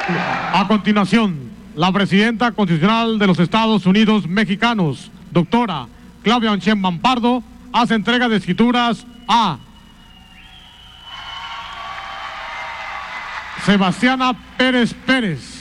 A continuación, la presidenta constitucional de los Estados Unidos mexicanos, doctora Claudia Sheinbaum Pardo, hace entrega de escrituras a Sebastiana Pérez Pérez.